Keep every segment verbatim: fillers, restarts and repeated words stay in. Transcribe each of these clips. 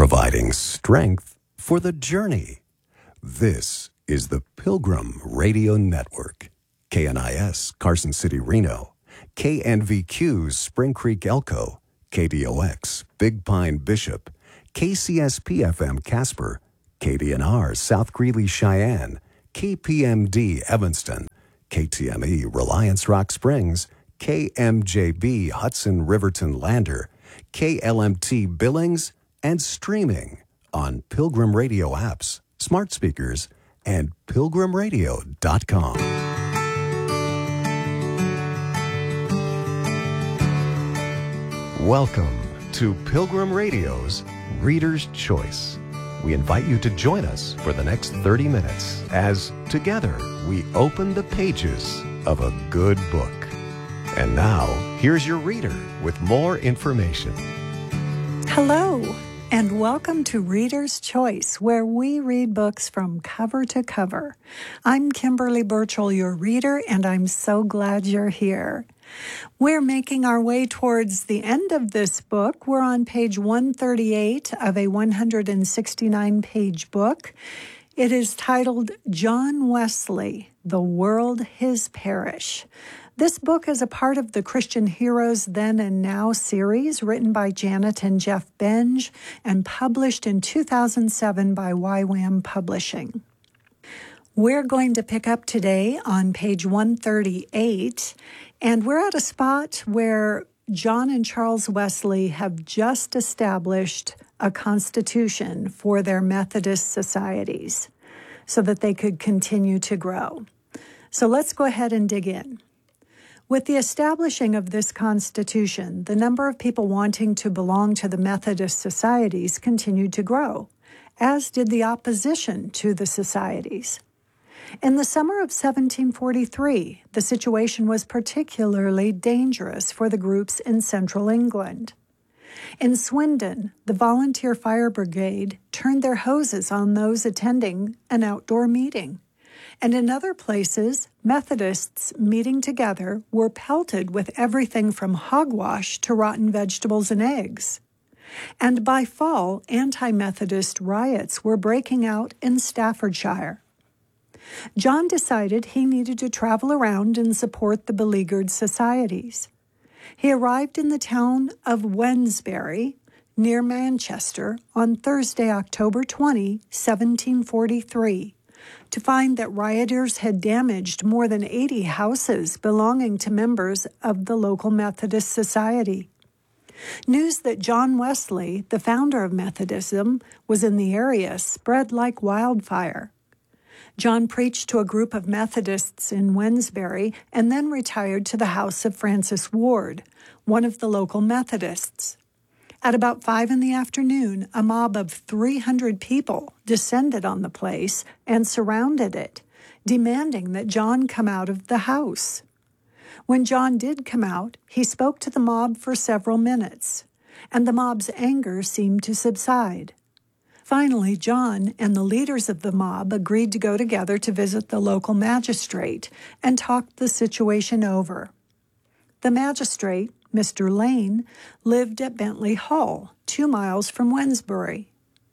providing strength for the journey. This is the Pilgrim Radio Network. K N I S, Carson City, Reno. K N V Q's Spring Creek, Elko. K D O X, Big Pine, Bishop. K C S P F M, Casper. K D N R, South Greeley, Cheyenne. K P M D, Evanston. K T M E, Reliance Rock Springs. K M J B, Hudson, Riverton, Lander. K L M T, Billings, and streaming on Pilgrim Radio apps, smart speakers, and pilgrim radio dot com. Welcome to Pilgrim Radio's Reader's Choice. We invite you to join us for the next thirty minutes as together we open the pages of a good book. And now, here's your reader with more information. Hello, and welcome to Reader's Choice, where we read books from cover to cover. I'm Kimberly Burchell, your reader, and I'm so glad you're here. We're making our way towards the end of this book. We're on page one thirty-eight of a one hundred sixty-nine page book. It is titled John Wesley, The World His Parish. This book is a part of the Christian Heroes Then and Now series, written by Janet and Jeff Benge and published in two thousand seven by Y WAM Publishing. We're going to pick up today on page one thirty-eight, and we're at a spot where John and Charles Wesley have just established a constitution for their Methodist societies so that they could continue to grow. So let's go ahead and dig in. With the establishing of this constitution, the number of people wanting to belong to the Methodist societies continued to grow, as did the opposition to the societies. In the summer of seventeen forty-three, the situation was particularly dangerous for the groups in central England. In Swindon, the volunteer fire brigade turned their hoses on those attending an outdoor meeting. And in other places, Methodists meeting together were pelted with everything from hogwash to rotten vegetables and eggs. And by fall, anti-Methodist riots were breaking out in Staffordshire. John decided he needed to travel around and support the beleaguered societies. He arrived in the town of Wednesbury, near Manchester, on Thursday, October twentieth, seventeen forty-three, to find that rioters had damaged more than eighty houses belonging to members of the local Methodist Society. News that John Wesley, the founder of Methodism, was in the area spread like wildfire. John preached to a group of Methodists in Wednesbury and then retired to the house of Francis Ward, one of the local Methodists. At about five in the afternoon, a mob of three hundred people descended on the place and surrounded it, demanding that John come out of the house. When John did come out, he spoke to the mob for several minutes, and the mob's anger seemed to subside. Finally, John and the leaders of the mob agreed to go together to visit the local magistrate and talk the situation over. The magistrate, Mister Lane, lived at Bentley Hall, two miles from Wednesbury.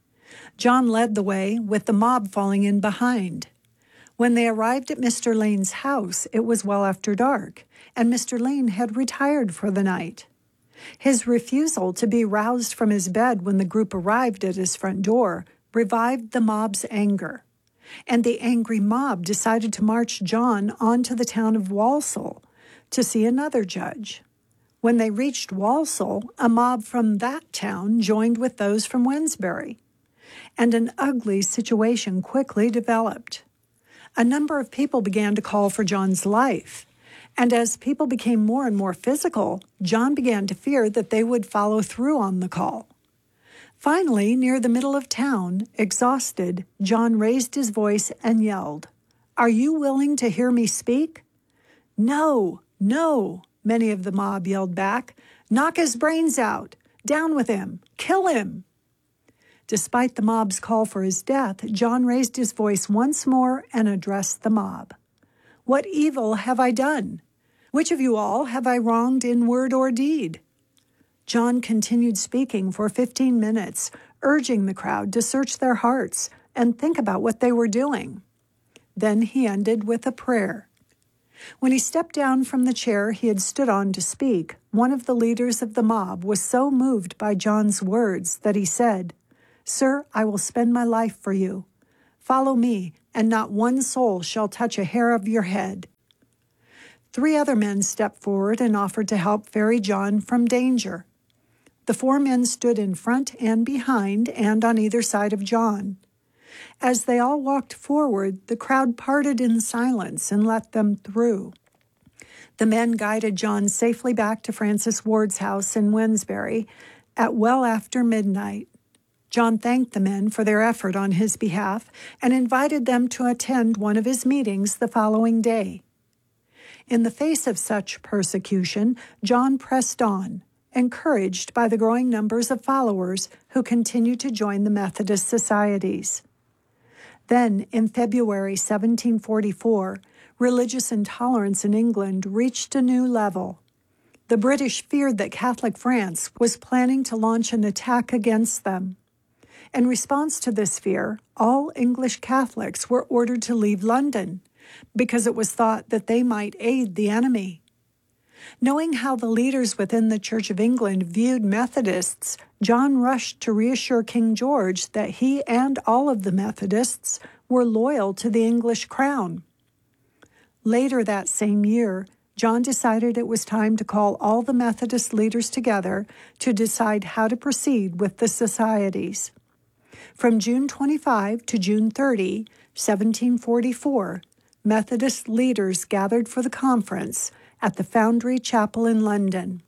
John led the way, with the mob falling in behind. When they arrived at Mister Lane's house, it was well after dark, and Mister Lane had retired for the night. His refusal to be roused from his bed when the group arrived at his front door revived the mob's anger, and the angry mob decided to march John on to the town of Walsall to see another judge. When they reached Walsall, a mob from that town joined with those from Wednesbury, and an ugly situation quickly developed. A number of people began to call for John's life, and as people became more and more physical, John began to fear that they would follow through on the call. Finally, near the middle of town, exhausted, John raised his voice and yelled, "Are you willing to hear me speak?" "No, no," many of the mob yelled back. "Knock his brains out! Down with him! Kill him!" Despite the mob's call for his death, John raised his voice once more and addressed the mob. "What evil have I done? Which of you all have I wronged in word or deed?" John continued speaking for fifteen minutes, urging the crowd to search their hearts and think about what they were doing. Then he ended with a prayer. When he stepped down from the chair he had stood on to speak, one of the leaders of the mob was so moved by John's words that he said, "Sir, I will spend my life for you. Follow me, and not one soul shall touch a hair of your head." Three other men stepped forward and offered to help ferry John from danger. The four men stood in front and behind and on either side of John. As they all walked forward, the crowd parted in silence and let them through. The men guided John safely back to Francis Ward's house in Wednesbury at well after midnight. John thanked the men for their effort on his behalf and invited them to attend one of his meetings the following day. In the face of such persecution, John pressed on, encouraged by the growing numbers of followers who continued to join the Methodist societies. Then, in February seventeen forty-four, religious intolerance in England reached a new level. The British feared that Catholic France was planning to launch an attack against them. In response to this fear, all English Catholics were ordered to leave London because it was thought that they might aid the enemy. Knowing how the leaders within the Church of England viewed Methodists, John rushed to reassure King George that he and all of the Methodists were loyal to the English crown. Later that same year, John decided it was time to call all the Methodist leaders together to decide how to proceed with the societies. From June twenty-fifth to June thirtieth, seventeen forty-four, Methodist leaders gathered for the conference at the Foundry Chapel in London.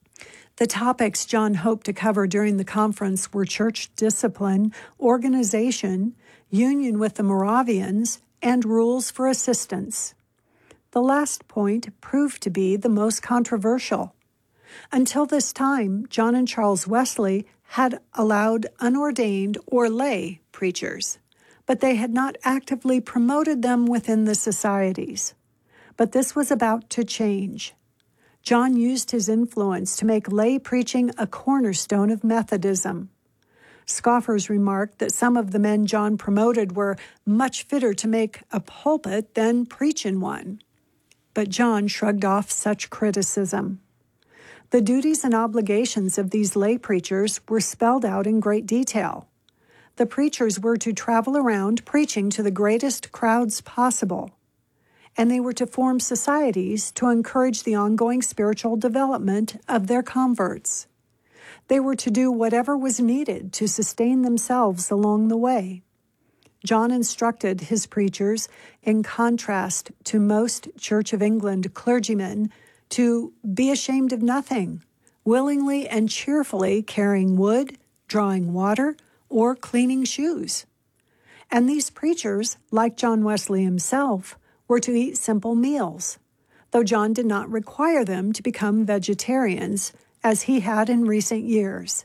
The topics John hoped to cover during the conference were church discipline, organization, union with the Moravians, and rules for assistance. The last point proved to be the most controversial. Until this time, John and Charles Wesley had allowed unordained or lay preachers, but they had not actively promoted them within the societies. But this was about to change. John used his influence to make lay preaching a cornerstone of Methodism. Scoffers remarked that some of the men John promoted were much fitter to make a pulpit than preach in one. But John shrugged off such criticism. The duties and obligations of these lay preachers were spelled out in great detail. The preachers were to travel around preaching to the greatest crowds possible, and they were to form societies to encourage the ongoing spiritual development of their converts. They were to do whatever was needed to sustain themselves along the way. John instructed his preachers, in contrast to most Church of England clergymen, to be ashamed of nothing, willingly and cheerfully carrying wood, drawing water, or cleaning shoes. And these preachers, like John Wesley himself, were to eat simple meals, though John did not require them to become vegetarians, as he had in recent years.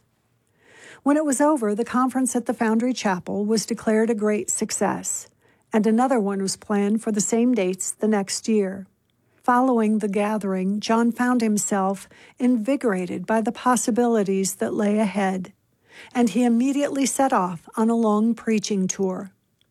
When it was over, the conference at the Foundry Chapel was declared a great success, and another one was planned for the same dates the next year. Following the gathering, John found himself invigorated by the possibilities that lay ahead, and he immediately set off on a long preaching tour.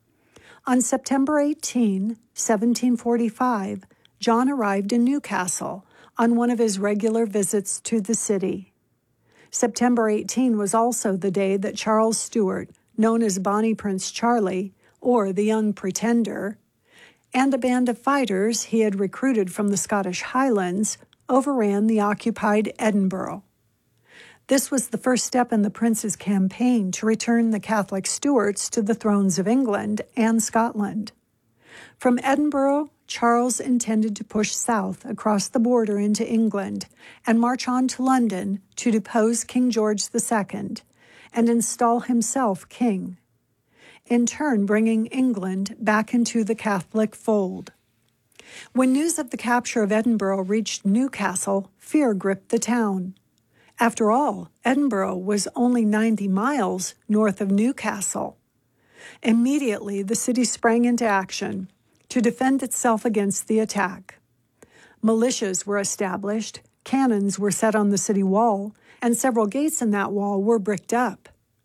On September eighteenth, seventeen forty-five, John arrived in Newcastle on one of his regular visits to the city. September eighteenth was also the day that Charles Stuart, known as Bonnie Prince Charlie, or the Young Pretender, and a band of fighters he had recruited from the Scottish Highlands overran the occupied Edinburgh. This was the first step in the prince's campaign to return the Catholic Stuarts to the thrones of England and Scotland. From Edinburgh, Charles intended to push south across the border into England and march on to London to depose King George the Second and install himself king, in turn bringing England back into the Catholic fold. When news of the capture of Edinburgh reached Newcastle, fear gripped the town. After all, Edinburgh was only ninety miles north of Newcastle. Immediately, the city sprang into action to defend itself against the attack. Militias were established, cannons were set on the city wall, and several gates in that wall were bricked up.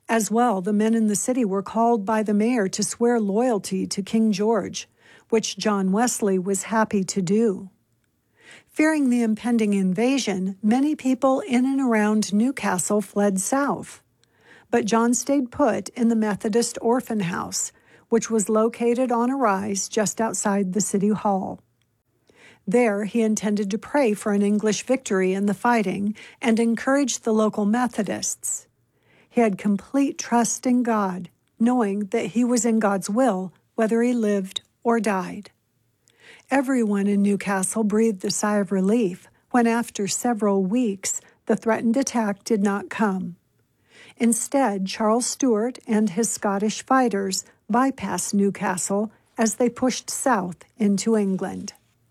As well, the men in the city were called by the mayor to swear loyalty to King George, which John Wesley was happy to do. Fearing the impending invasion, many people in and around Newcastle fled south. But John stayed put in the Methodist Orphan House, which was located on a rise just outside the city hall. There, he intended to pray for an English victory in the fighting and encourage the local Methodists. He had complete trust in God, knowing that he was in God's will, whether he lived or died. Everyone in Newcastle breathed a sigh of relief when, after several weeks, the threatened attack did not come. Instead, Charles Stuart and his Scottish fighters bypassed Newcastle as they pushed south into England.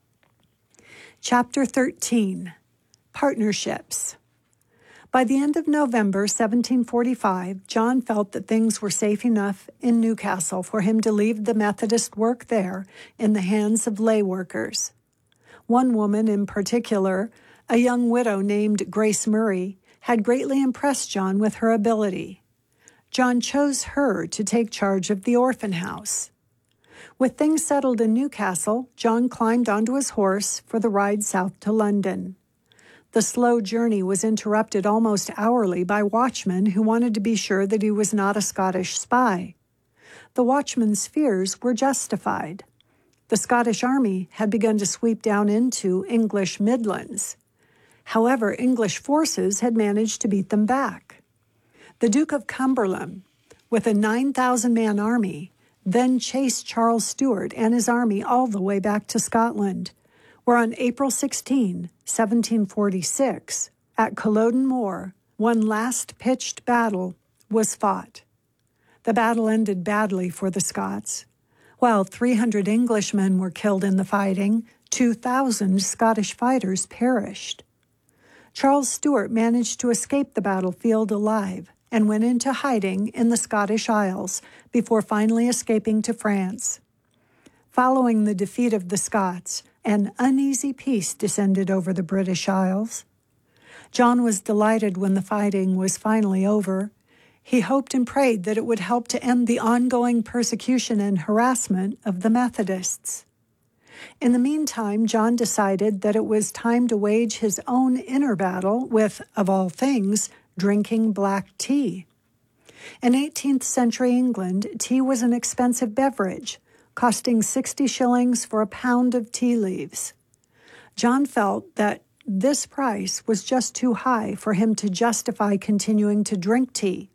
Chapter thirteen. Partnerships. By the end of November seventeen forty-five, John felt that things were safe enough in Newcastle for him to leave the Methodist work there in the hands of lay workers. One woman in particular, a young widow named Grace Murray, had greatly impressed John with her ability. John chose her to take charge of the orphan house. With things settled in Newcastle, John climbed onto his horse for the ride south to London. The slow journey was interrupted almost hourly by watchmen who wanted to be sure that he was not a Scottish spy. The watchmen's fears were justified. The Scottish army had begun to sweep down into English Midlands. However, English forces had managed to beat them back. The Duke of Cumberland, with a nine thousand man army, then chased Charles Stuart and his army all the way back to Scotland, where on April sixteenth, seventeen forty-six, at Culloden Moor, one last pitched battle was fought. The battle ended badly for the Scots. While three hundred Englishmen were killed in the fighting, two thousand Scottish fighters perished. Charles Stuart managed to escape the battlefield alive and went into hiding in the Scottish Isles before finally escaping to France. Following the defeat of the Scots, an uneasy peace descended over the British Isles. John was delighted when the fighting was finally over. He hoped and prayed that it would help to end the ongoing persecution and harassment of the Methodists. In the meantime, John decided that it was time to wage his own inner battle with, of all things, drinking black tea. In eighteenth century England, tea was an expensive beverage, costing sixty shillings for a pound of tea leaves. John felt that this price was just too high for him to justify continuing to drink tea.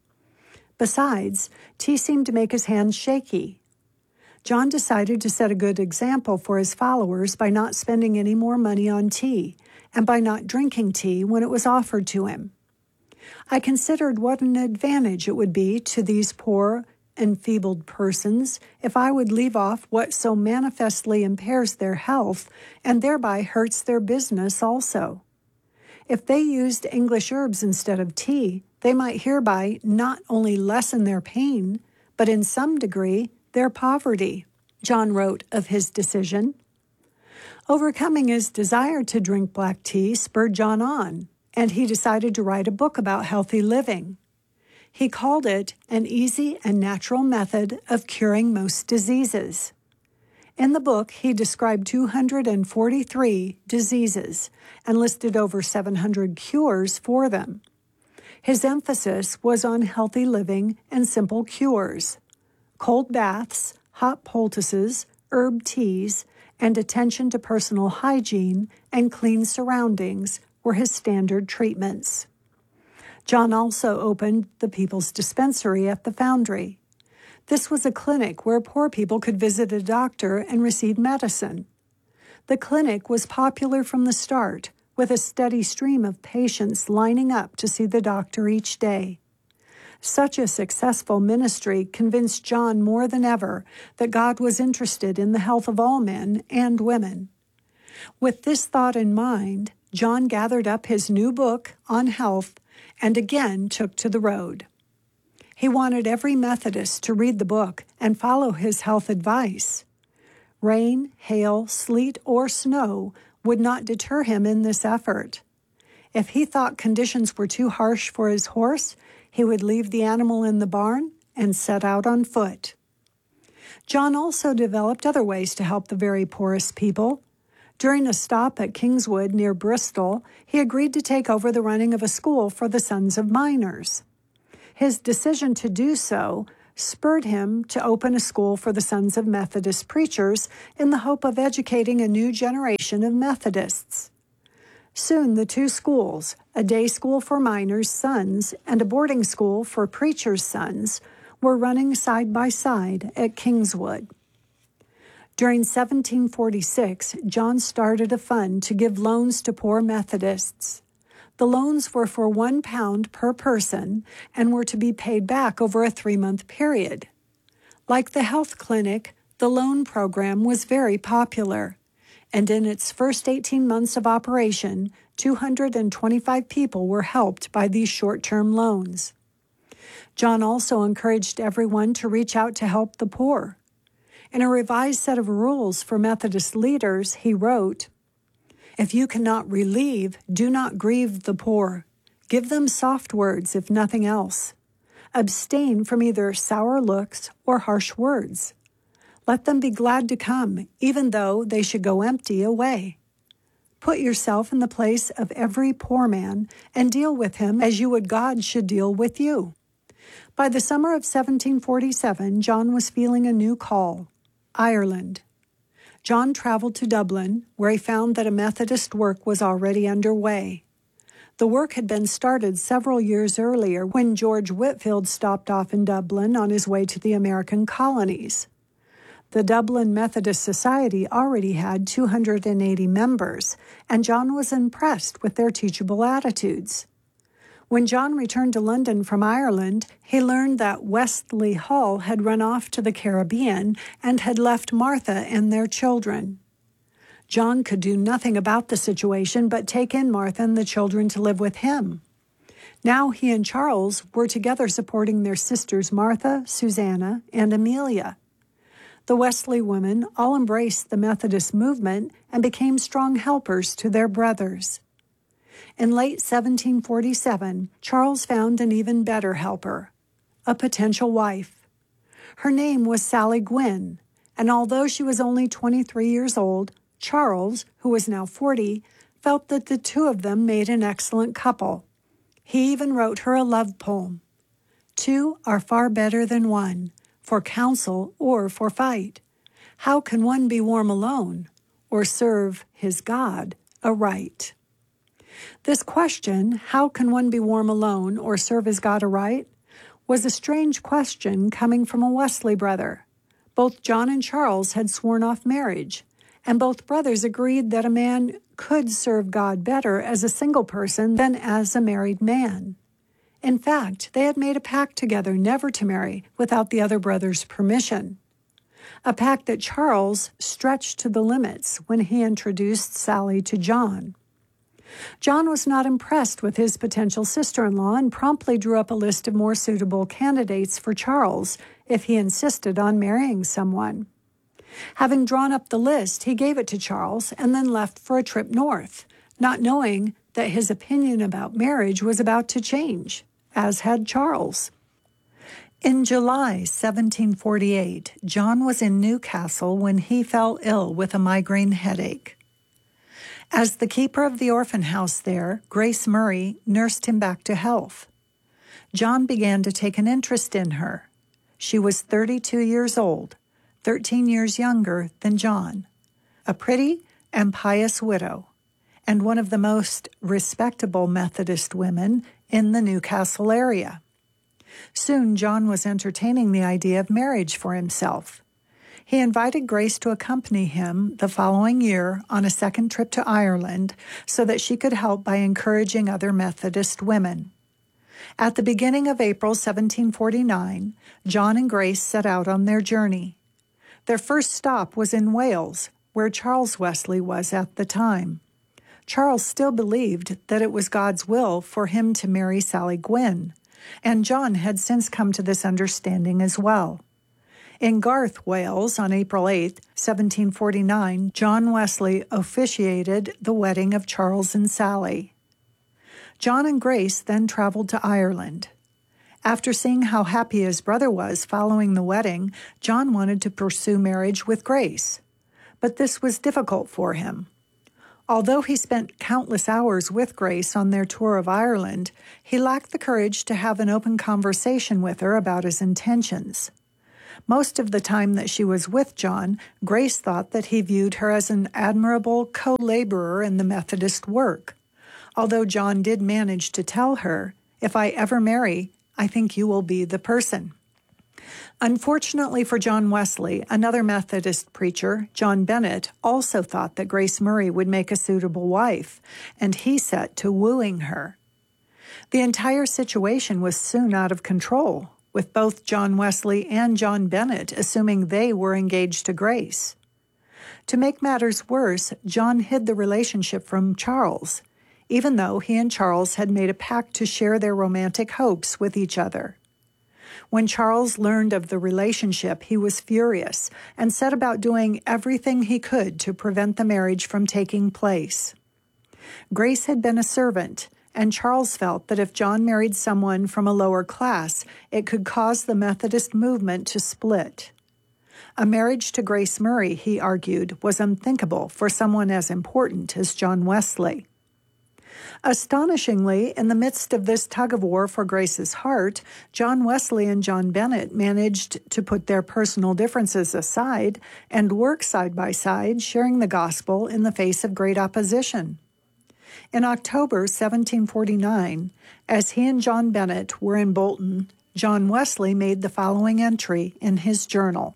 Besides, tea seemed to make his hands shaky. John decided to set a good example for his followers by not spending any more money on tea and by not drinking tea when it was offered to him. I considered what an advantage it would be to these poor, enfeebled persons if I would leave off what so manifestly impairs their health and thereby hurts their business also. If they used English herbs instead of tea, they might hereby not only lessen their pain, but in some degree their poverty, John wrote of his decision. Overcoming his desire to drink black tea spurred John on, and he decided to write a book about healthy living. He called it An Easy and Natural Method of Curing Most Diseases. In the book, he described two hundred forty-three diseases and listed over seven hundred cures for them. His emphasis was on healthy living and simple cures. Cold baths, hot poultices, herb teas, and attention to personal hygiene and clean surroundings were his standard treatments. John also opened the People's Dispensary at the Foundry. This was a clinic where poor people could visit a doctor and receive medicine. The clinic was popular from the start, with a steady stream of patients lining up to see the doctor each day. Such a successful ministry convinced John more than ever that God was interested in the health of all men and women. With this thought in mind, John gathered up his new book on health and again took to the road. He wanted every Methodist to read the book and follow his health advice. Rain, hail, sleet, or snow would not deter him in this effort. If he thought conditions were too harsh for his horse, He would leave the animal in the barn and set out on foot. John also developed other ways to help the very poorest people. During a stop at Kingswood near Bristol, he agreed to take over the running of a school for the sons of miners. His decision to do so spurred him to open a school for the sons of Methodist preachers in the hope of educating a new generation of Methodists. Soon the two schools, a day school for miners' sons and a boarding school for preachers' sons, were running side by side at Kingswood. During seventeen forty-six, John started a fund to give loans to poor Methodists. The loans were for one pound per person and were to be paid back over a three-month period. Like the health clinic, the loan program was very popular, and in its first eighteen months of operation, two hundred twenty-five people were helped by these short-term loans. John also encouraged everyone to reach out to help the poor. In a revised set of rules for Methodist leaders, he wrote, "If you cannot relieve, do not grieve the poor. Give them soft words, if nothing else. Abstain from either sour looks or harsh words. Let them be glad to come, even though they should go empty away. Put yourself in the place of every poor man and deal with him as you would God should deal with you." By the summer of seventeen forty-seven, John was feeling a new call, Ireland. John traveled to Dublin, where he found that a Methodist work was already underway. The work had been started several years earlier when George Whitefield stopped off in Dublin on his way to the American colonies. The Dublin Methodist Society already had two hundred eighty members, and John was impressed with their teachable attitudes. When John returned to London from Ireland, he learned that Wesley Hall had run off to the Caribbean and had left Martha and their children. John could do nothing about the situation but take in Martha and the children to live with him. Now he and Charles were together supporting their sisters Martha, Susanna, and Amelia. The Wesley women all embraced the Methodist movement and became strong helpers to their brothers. In late seventeen forty-seven, Charles found an even better helper, a potential wife. Her name was Sally Gwynn, and although she was only twenty-three years old, Charles, who was now forty, felt that the two of them made an excellent couple. He even wrote her a love poem. "Two are far better than one, for counsel or for fight. How can one be warm alone, or serve his God aright?" This question, how can one be warm alone or serve his God aright, was a strange question coming from a Wesley brother. Both John and Charles had sworn off marriage, and both brothers agreed that a man could serve God better as a single person than as a married man. In fact, they had made a pact together never to marry without the other brother's permission, a pact that Charles stretched to the limits when he introduced Sally to John. John was not impressed with his potential sister-in-law and promptly drew up a list of more suitable candidates for Charles if he insisted on marrying someone. Having drawn up the list, he gave it to Charles and then left for a trip north, not knowing that his opinion about marriage was about to change, as had Charles. In July seventeen forty-eight, John was in Newcastle when he fell ill with a migraine headache. As the keeper of the orphan house there, Grace Murray nursed him back to health. John began to take an interest in her. She was thirty-two years old, thirteen years younger than John, a pretty and pious widow, and one of the most respectable Methodist women in the Newcastle area. Soon, John was entertaining the idea of marriage for himself. He invited Grace to accompany him the following year on a second trip to Ireland so that she could help by encouraging other Methodist women. At the beginning of April seventeen forty-nine, John and Grace set out on their journey. Their first stop was in Wales, where Charles Wesley was at the time. Charles still believed that it was God's will for him to marry Sally Gwynn, and John had since come to this understanding as well. In Garth, Wales, on April eighth, seventeen forty-nine, John Wesley officiated the wedding of Charles and Sally. John and Grace then traveled to Ireland. After seeing how happy his brother was following the wedding, John wanted to pursue marriage with Grace. But this was difficult for him. Although he spent countless hours with Grace on their tour of Ireland, he lacked the courage to have an open conversation with her about his intentions. Most of the time that she was with John, Grace thought that he viewed her as an admirable co-laborer in the Methodist work, although John did manage to tell her, "If I ever marry, I think you will be the person." Unfortunately for John Wesley, another Methodist preacher, John Bennett, also thought that Grace Murray would make a suitable wife, and he set to wooing her. The entire situation was soon out of control, with both John Wesley and John Bennett assuming they were engaged to Grace. To make matters worse, John hid the relationship from Charles, even though he and Charles had made a pact to share their romantic hopes with each other. When Charles learned of the relationship, he was furious and set about doing everything he could to prevent the marriage from taking place. Grace had been a servant, and Charles felt that if John married someone from a lower class, it could cause the Methodist movement to split. A marriage to Grace Murray, he argued, was unthinkable for someone as important as John Wesley. Astonishingly, in the midst of this tug-of-war for Grace's heart, John Wesley and John Bennett managed to put their personal differences aside and work side by side, sharing the gospel in the face of great opposition. In October seventeen forty-nine, as he and John Bennett were in Bolton, John Wesley made the following entry in his journal.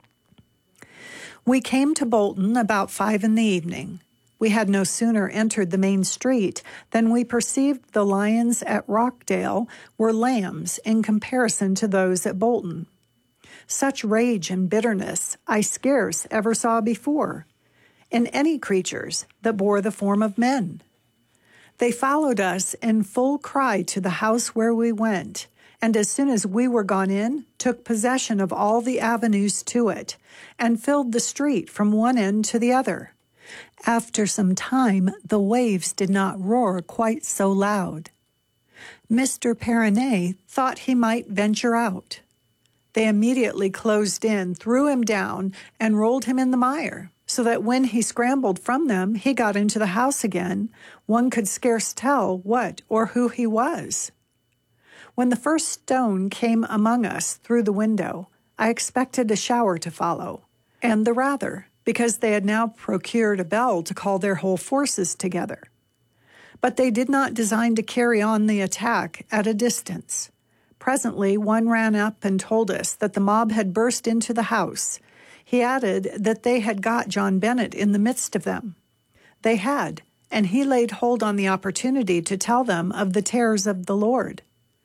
"We came to Bolton about five in the evening. We had no sooner entered the main street than we perceived the lions at Rockdale were lambs in comparison to those at Bolton. Such rage and bitterness I scarce ever saw before, in any creatures that bore the form of men. They followed us in full cry to the house where we went, and as soon as we were gone in, took possession of all the avenues to it, and filled the street from one end to the other. After some time, the waves did not roar quite so loud. Mister Perrinet thought he might venture out. They immediately closed in, threw him down, and rolled him in the mire, so that when he scrambled from them, he got into the house again. One could scarce tell what or who he was. When the first stone came among us through the window, I expected a shower to follow, and the rather, because they had now procured a bell to call their whole forces together. But they did not design to carry on the attack at a distance. Presently, one ran up and told us that the mob had burst into the house. He added that they had got John Bennett in the midst of them. They had, and he laid hold on the opportunity to tell them of the terrors of the Lord.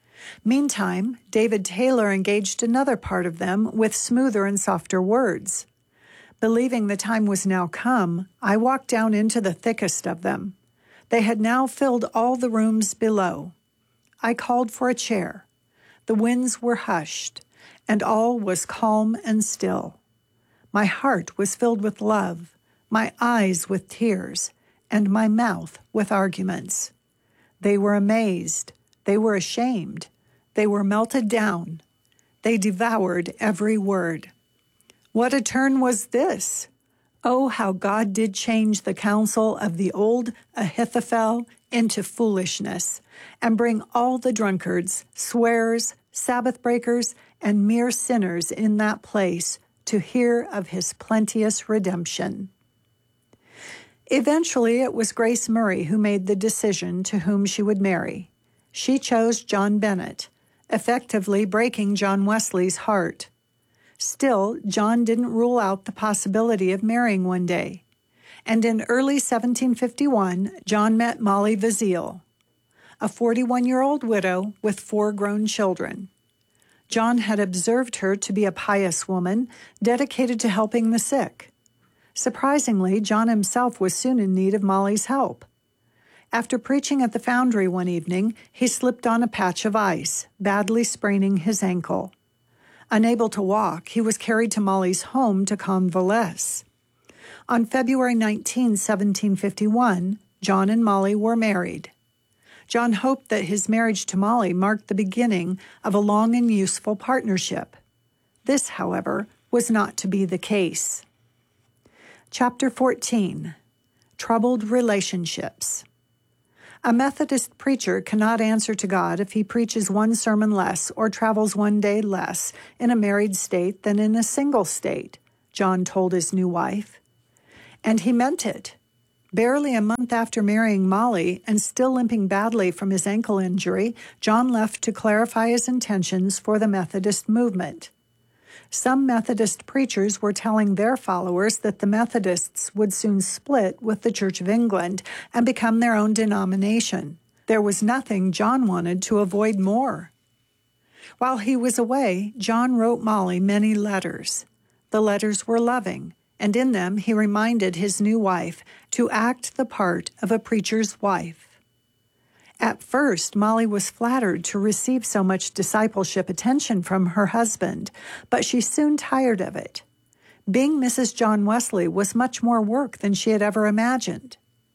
Meantime, David Taylor engaged another part of them with smoother and softer words. Believing the time was now come, I walked down into the thickest of them. They had now filled all the rooms below. I called for a chair. The winds were hushed, and all was calm and still. My heart was filled with love, my eyes with tears, and my mouth with arguments. They were amazed. They were ashamed. They were melted down. They devoured every word. What a turn was this! Oh, how God did change the counsel of the old Ahithophel into foolishness, and bring all the drunkards, swearers, Sabbath breakers, and mere sinners in that place to hear of his plenteous redemption. Eventually, it was Grace Murray who made the decision to whom she would marry. She chose John Bennett, effectively breaking John Wesley's heart. Still, John didn't rule out the possibility of marrying one day, and in early seventeen fifty-one, John met Molly Vazeille, a forty-one-year-old widow with four grown children. John had observed her to be a pious woman, dedicated to helping the sick. Surprisingly, John himself was soon in need of Molly's help. After preaching at the foundry one evening, he slipped on a patch of ice, badly spraining his ankle. Unable to walk, he was carried to Molly's home to convalesce. On February nineteenth, seventeen fifty-one, John and Molly were married. John hoped that his marriage to Molly marked the beginning of a long and useful partnership. This, however, was not to be the case. Chapter fourteen, Troubled Relationships. A Methodist preacher cannot answer to God if he preaches one sermon less or travels one day less in a married state than in a single state, John told his new wife. And he meant it. Barely a month after marrying Molly and still limping badly from his ankle injury, John left to clarify his intentions for the Methodist movement. Some Methodist preachers were telling their followers that the Methodists would soon split with the Church of England and become their own denomination. There was nothing John wanted to avoid more. While he was away, John wrote Molly many letters. The letters were loving, and in them he reminded his new wife to act the part of a preacher's wife. At first, Molly was flattered to receive so much discipleship attention from her husband, but she soon tired of it. Being Missus John Wesley was much more work than she had ever imagined.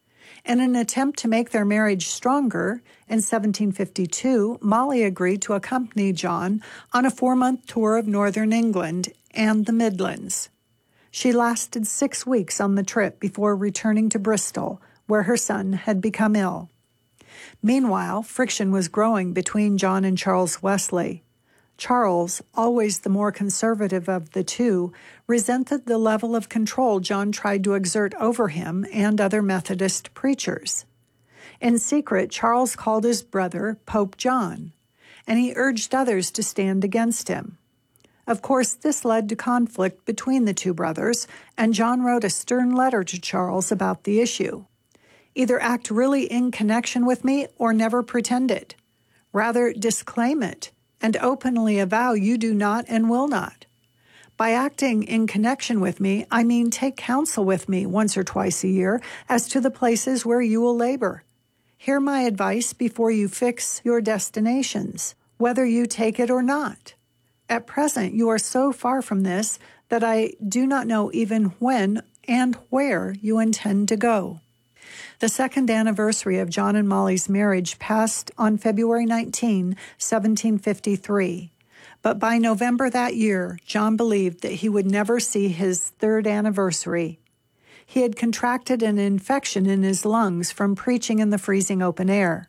In an attempt to make their marriage stronger, in seventeen fifty-two, Molly agreed to accompany John on a four-month tour of northern England and the Midlands. She lasted six weeks on the trip before returning to Bristol, where her son had become ill. Meanwhile, friction was growing between John and Charles Wesley. Charles, always the more conservative of the two, resented the level of control John tried to exert over him and other Methodist preachers. In secret, Charles called his brother Pope John, and he urged others to stand against him. Of course, this led to conflict between the two brothers, and John wrote a stern letter to Charles about the issue. Either act really in connection with me or never pretend it. Rather, disclaim it and openly avow you do not and will not. By acting in connection with me, I mean take counsel with me once or twice a year as to the places where you will labor. Hear my advice before you fix your destinations, whether you take it or not. At present, you are so far from this that I do not know even when and where you intend to go. The second anniversary of John and Molly's marriage passed on February nineteenth, seventeen fifty-three. But by November that year, John believed that he would never see his third anniversary. He had contracted an infection in his lungs from preaching in the freezing open air.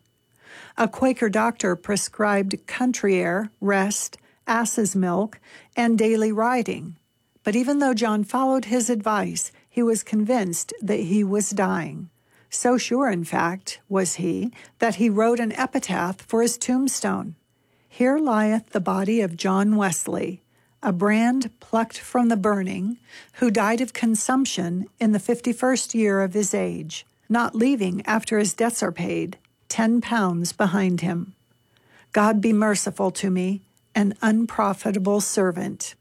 A Quaker doctor prescribed country air, rest, ass's milk, and daily riding. But even though John followed his advice, he was convinced that he was dying. So sure, in fact, was he, that he wrote an epitaph for his tombstone. Here lieth the body of John Wesley, a brand plucked from the burning, who died of consumption in the fifty-first year of his age, not leaving, after his debts are paid, ten pounds behind him. God be merciful to me, an unprofitable servant.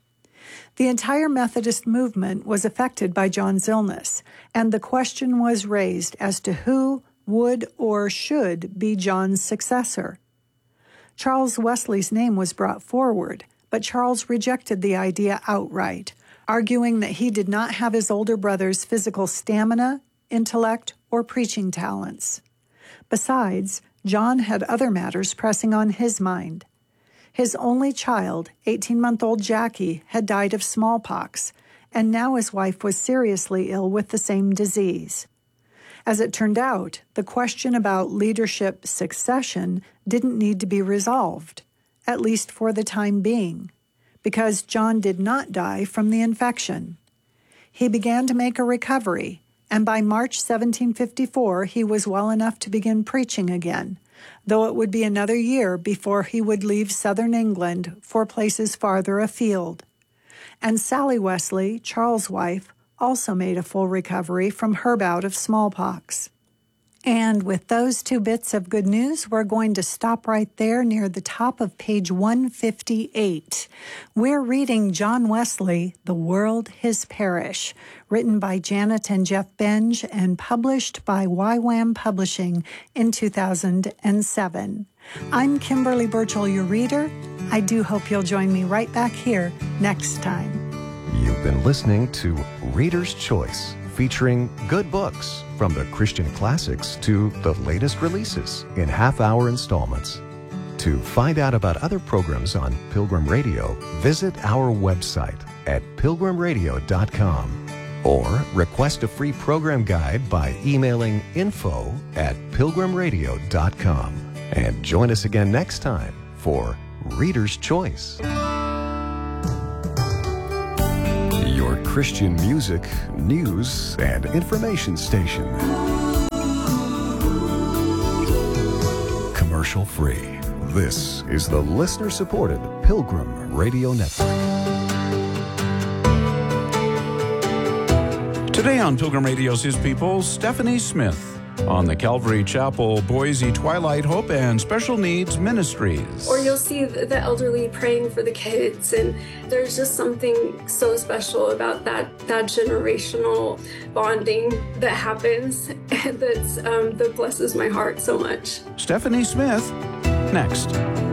The entire Methodist movement was affected by John's illness, and the question was raised as to who would or should be John's successor. Charles Wesley's name was brought forward, but Charles rejected the idea outright, arguing that he did not have his older brother's physical stamina, intellect, or preaching talents. Besides, John had other matters pressing on his mind. His only child, eighteen-month-old Jackie, had died of smallpox, and now his wife was seriously ill with the same disease. As it turned out, the question about leadership succession didn't need to be resolved, at least for the time being, because John did not die from the infection. He began to make a recovery, and by March seventeen fifty-four he was well enough to begin preaching again, though it would be another year before he would leave southern England for places farther afield. And Sally Wesley, Charles' wife, also made a full recovery from her bout of smallpox. And with those two bits of good news, we're going to stop right there near the top of page one fifty-eight. We're reading John Wesley, The World His Parish, written by Janet and Jeff Benge and published by Y WAM Publishing in two thousand seven. I'm Kimberly Birchall, your reader. I do hope you'll join me right back here next time. You've been listening to Reader's Choice featuring good books from the Christian classics to the latest releases in half-hour installments. To find out about other programs on Pilgrim Radio, visit our website at pilgrim radio dot com or request a free program guide by emailing info at pilgrim radio dot com. And join us again next time for Reader's Choice. Your Christian music, news, and information station. Commercial free. This is the listener-supported Pilgrim Radio Network. Today on Pilgrim Radio's His People, Stephanie Smith on the Calvary Chapel Boise Twilight Hope and Special Needs Ministries. Or you'll see the elderly praying for the kids, and there's just something so special about that that generational bonding that happens that's um, that blesses my heart so much. Stephanie Smith, next.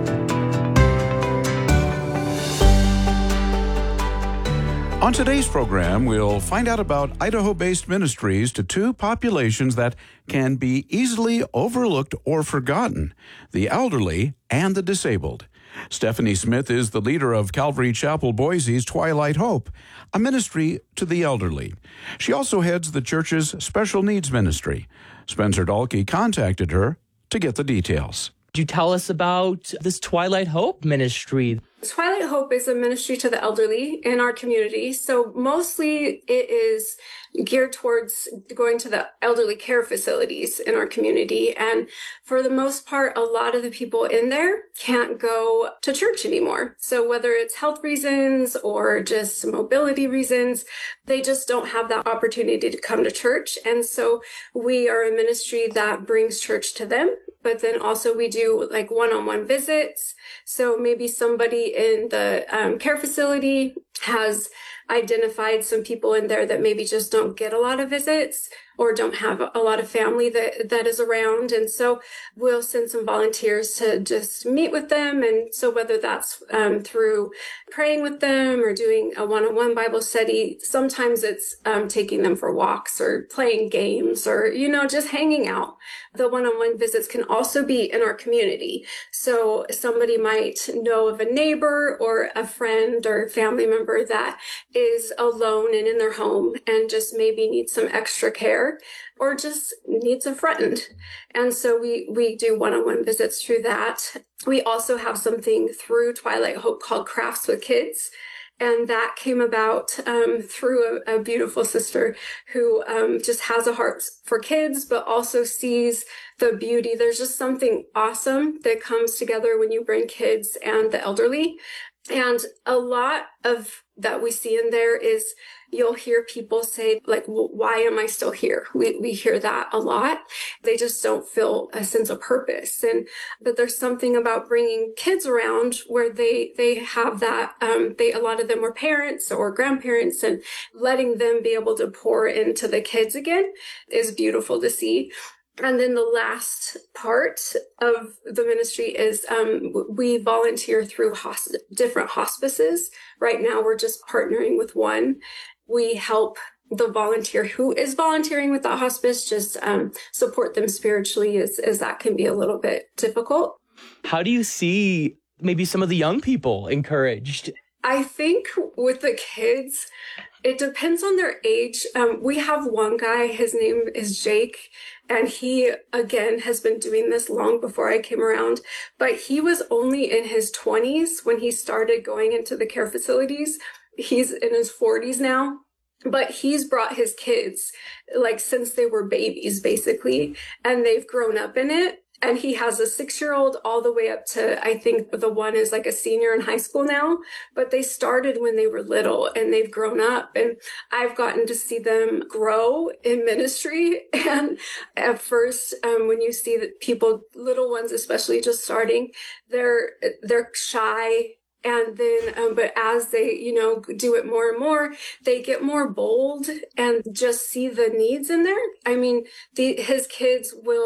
On today's program, we'll find out about Idaho-based ministries to two populations that can be easily overlooked or forgotten, the elderly and the disabled. Stephanie Smith is the leader of Calvary Chapel Boise's Twilight Hope, a ministry to the elderly. She also heads the church's Special Needs Ministry. Spencer Dalkey contacted her to get the details. Could you tell us about this Twilight Hope ministry? Twilight Hope is a ministry to the elderly in our community. So mostly it is geared towards going to the elderly care facilities in our community. And for the most part, a lot of the people in there can't go to church anymore. So whether it's health reasons or just mobility reasons, they just don't have that opportunity to come to church. And so we are a ministry that brings church to them. But then also we do like one-on-one visits. So maybe somebody in the um, care facility has identified some people in there that maybe just don't get a lot of visits or don't have a lot of family that, that is around. And so we'll send some volunteers to just meet with them. And so whether that's um, through praying with them or doing a one-on-one Bible study, sometimes it's um, taking them for walks or playing games or, you know, just hanging out. The one-on-one visits can also be in our community. So somebody might know of a neighbor or a friend or family member that is alone and in their home and just maybe needs some extra care or just needs a friend. And so we, we do one-on-one visits through that. We also have something through Twilight Hope called Crafts with Kids. And that came about um, through a, a beautiful sister who um, just has a heart for kids, but also sees the beauty. There's just something awesome that comes together when you bring kids and the elderly. And a lot of that we see in there is you'll hear people say, like, well, why am I still here? We we hear that a lot. They just don't feel a sense of purpose. And but there's something about bringing kids around where they they have that. Um, they a lot of them were parents or grandparents, and letting them be able to pour into the kids again is beautiful to see. And then the last part of the ministry is um, we volunteer through hosp- different hospices. Right now, we're just partnering with one. We help the volunteer who is volunteering with the hospice just um, support them spiritually, as, as that can be a little bit difficult. How do you see maybe some of the young people encouraged? I think with the kids, it depends on their age. Um, we have one guy, his name is Jake, and he, again, has been doing this long before I came around, but he was only in his twenties when he started going into the care facilities. He's in his forties now, but he's brought his kids like since they were babies, basically, and they've grown up in it. And he has a six-year-old all the way up to, I think the one is like a senior in high school now, but they started when they were little and they've grown up. And I've gotten to see them grow in ministry. And at first, um, when you see that people, little ones, especially just starting, they're, they're shy. And then, um, but as they, you know, do it more and more, they get more bold and just see the needs in there. I mean, the, his kids will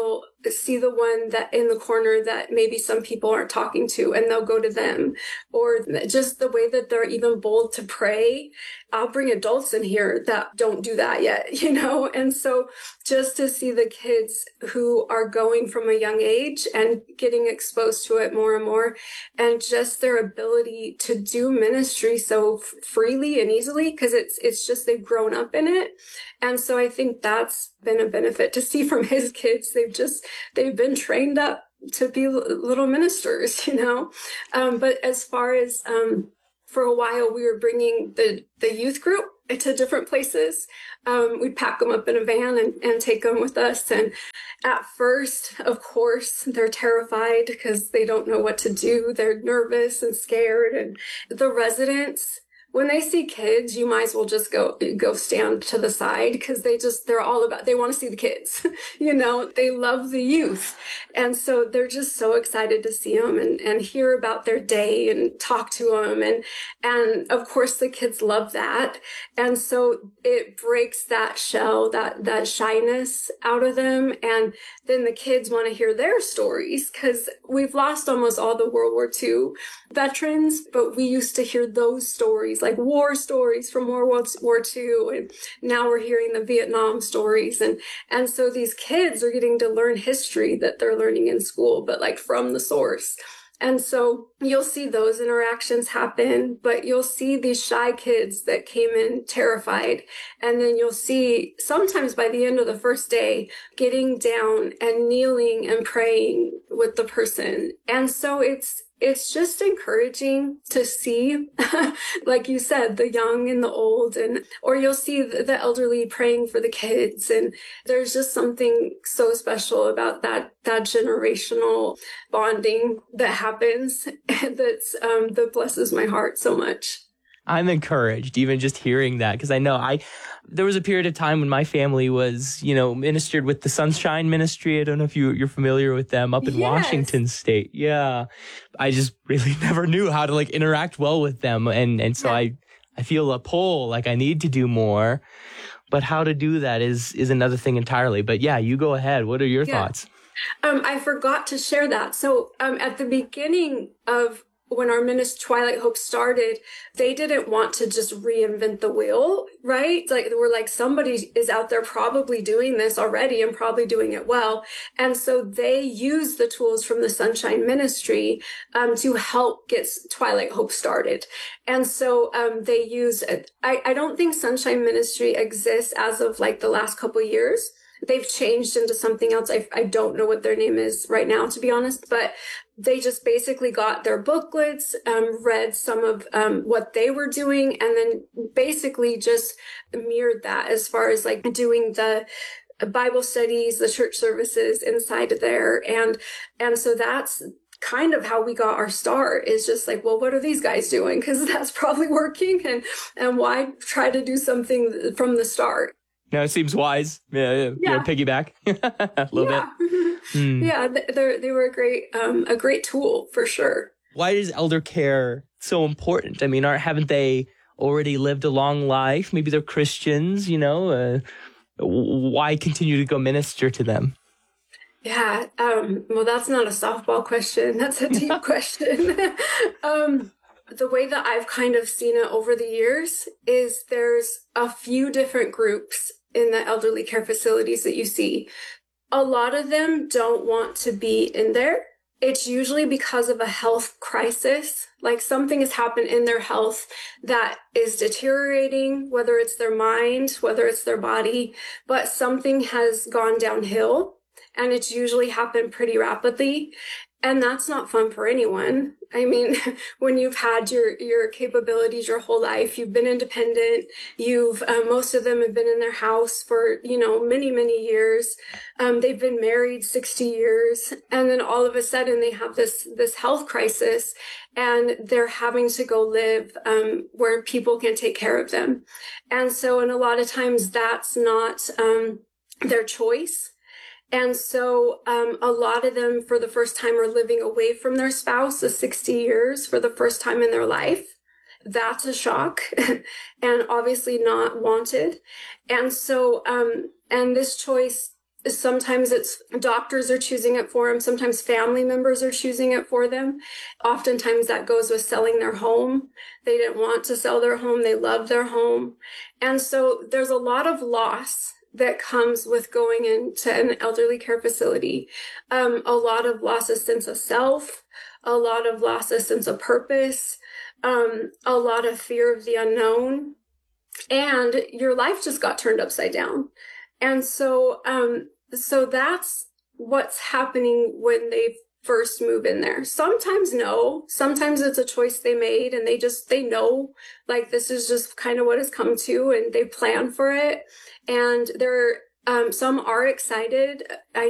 see the one that in the corner that maybe some people aren't talking to, and they'll go to them, or just the way that they're even bold to pray. I'll bring adults in here that don't do that yet, you know? And so just to see the kids who are going from a young age and getting exposed to it more and more, and just their ability to do ministry so f- freely and easily, because it's, it's just they've grown up in it. And so I think that's been a benefit to see from his kids. They've just, they've been trained up to be little ministers, you know? Um, but as far as, um, for a while, we were bringing the, the youth group to different places. Um, we'd pack them up in a van and, and take them with us. And at first, of course, they're terrified because they don't know what to do. They're nervous and scared. And the residents, when they see kids, you might as well just go go stand to the side, because they just, they're all about, they want to see the kids, you know, they love the youth. And so they're just so excited to see them and, and hear about their day and talk to them. And, and of course the kids love that. And so it breaks that shell, that, that shyness out of them. And then the kids want to hear their stories, because we've lost almost all the World War Two veterans, but we used to hear those stories, like war stories from World War Two, and now we're hearing the Vietnam stories. And, and so these kids are getting to learn history that they're learning in school, but like from the source. And so you'll see those interactions happen, but you'll see these shy kids that came in terrified. And then you'll see sometimes by the end of the first day, getting down and kneeling and praying with the person. And so it's, it's just encouraging to see, like you said, the young and the old, and, or you'll see the, the elderly praying for the kids. And there's just something so special about that, that generational bonding that happens that's, um, that blesses my heart so much. I'm encouraged even just hearing that, because I know I, there was a period of time when my family was, you know, ministered with the Sunshine Ministry. I don't know if you, you're familiar with them up in Yes. Washington State. Yeah. I just really never knew how to like interact well with them. And, and so Yeah. I, I feel a pull, like I need to do more, but how to do that is, is another thing entirely. But yeah, you go ahead. What are your Yeah. thoughts? Um, I forgot to share that. So, um, at the beginning of when our ministry Twilight Hope started, they didn't want to just reinvent the wheel, right? Like, they were like, somebody is out there probably doing this already and probably doing it well. And so they used the tools from the Sunshine Ministry um, to help get Twilight Hope started. And so um, they use, I, I don't think Sunshine Ministry exists as of like the last couple of years. They've changed into something else. I, I don't know what their name is right now, to be honest, but they just basically got their booklets, um, read some of um, what they were doing, and then basically just mirrored that as far as like doing the Bible studies, the church services inside of there. And, and so that's kind of how we got our start, is just like, well, what are these guys doing? Because that's probably working, and, and why try to do something from the start? No, it seems wise. Yeah, yeah. You know, piggyback a little yeah. bit. Mm. Yeah, they they were a great um, a great tool for sure. Why is elder care so important? I mean, aren't haven't they already lived a long life? Maybe they're Christians. You know, uh, why continue to go minister to them? Yeah. Um, well, that's not a softball question. That's a deep question. um, the way that I've kind of seen it over the years is there's a few different groups in the elderly care facilities that you see. A lot of them don't want to be in there. It's usually because of a health crisis, like something has happened in their health that is deteriorating, whether it's their mind, whether it's their body, but something has gone downhill, and it's usually happened pretty rapidly. And that's not fun for anyone. I mean, when you've had your, your capabilities your whole life, you've been independent, you've, um, most of them have been in their house for, you know, many, many years. Um, they've been married sixty years. And then all of a sudden they have this, this health crisis, and they're having to go live, um, where people can take care of them. And so, and a lot of times that's not, um, their choice. And so um, a lot of them, for the first time, are living away from their spouse of sixty years for the first time in their life. That's a shock and obviously not wanted. And so, um, and this choice Sometimes it's doctors are choosing it for them. Sometimes family members are choosing it for them. Oftentimes that goes with selling their home. They didn't want to sell their home. They love their home. And so there's a lot of loss that comes with going into an elderly care facility. Um, a lot of loss of sense of self, a lot of loss of sense of purpose, um, a lot of fear of the unknown, and your life just got turned upside down. And so, um, so that's what's happening when they first move in there. Sometimes no, sometimes it's a choice they made and they just, they know like this is just kind of what has come to, and they plan for it. And they're, um, some are excited. I